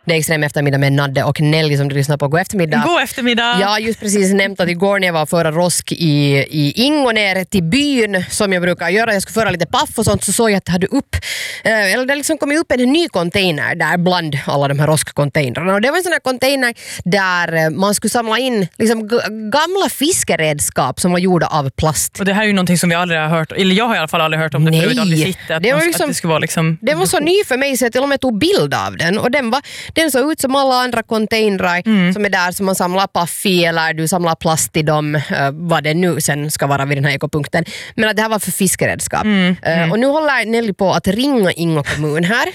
Det är Extrem eftermiddag med Nadde och Nelly som du lyssnar på. God eftermiddag. God eftermiddag. Jag har just precis nämnt att igår när jag var förra rosk i Ingo ner till byn som jag brukar göra. Jag skulle föra lite paff och sånt, så såg jag att det hade det liksom kommit upp en ny container där bland alla de här roskcontainrarna. Och det var en sån här container där man skulle samla in liksom gamla fiskeredskap som var gjorda av plast. Och det här är ju någonting som vi aldrig har hört, eller jag har i alla fall aldrig hört om det förut, aldrig sett att det skulle vara liksom... Den var så ny för mig så jag till och med tog bild av den, och den såg ut som alla andra containrar som är där som man samlar paff i, eller du samlar plast i dem, vad det nu sen ska vara vid den här ekopunkten. Men att det här var för fiskeredskap. Och nu håller Nelly på att ringa Ingo kommun här.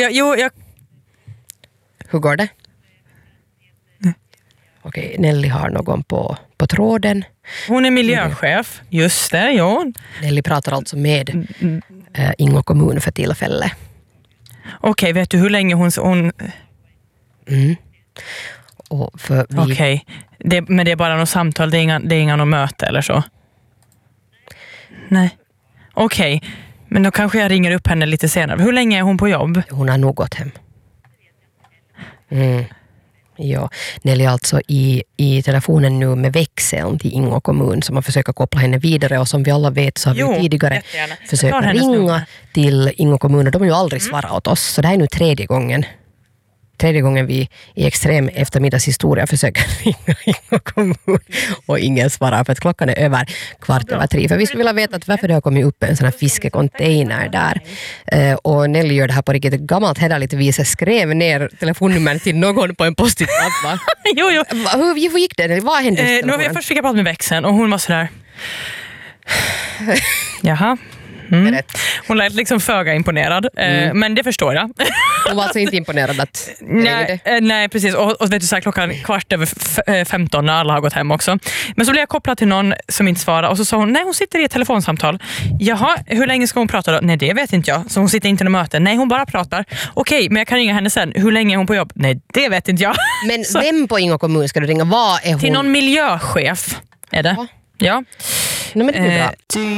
Hur går det? Okej, Nelly har någon på tråden. Hon är miljöchef, just det, ja. Nelly pratar alltså med Ingo kommun för tillfälle. Okej, vet du hur länge hon... Okej, men det är bara något samtal, det är inga något möte eller så? Nej. Okej, men då kanske jag ringer upp henne lite senare. Hur länge är hon på jobb? Hon har nog gått hem. Ja, Nelly är alltså i telefonen nu med växeln till Ingo kommun som man försöker koppla henne vidare, och som vi alla vet så har vi tidigare försökt ringa till Ingo kommun och de har ju aldrig svarat åt oss, så det här är nu tredje gången vi i Extrem eftermiddagshistoria försöker ringa Ingo kommun och ingen svarar för att klockan är över 2:15. För vi skulle vilja veta att varför det har kommit upp en sån här fiskecontainer där. Och Nelly gör det här på riktigt gammalt hederligt vis. Skrev ner telefonnummer till någon på en post-it-lapp. Jo. Hur gick det? Vad hände? Först fick jag prata med växeln och hon var sådär... Jaha. Hon lät liksom föga imponerad, men det förstår jag. Hon var alltså inte imponerad att... Nej, precis. Och vet du, så här, klockan 15:15 när alla har gått hem också. Men så blev jag kopplad till någon som inte svarade, och så sa hon, nej, hon sitter i ett telefonsamtal. Jaha, hur länge ska hon prata då? Nej, det vet inte jag. Så hon sitter inte i något möte. Nej, hon bara pratar. Okej, men jag kan ringa henne sen. Hur länge är hon på jobb? Nej, det vet inte jag. Men vem på Ingo kommun ska du ringa? Vad är hon? Till någon miljöchef är det. Ja. Nej, men det är bra.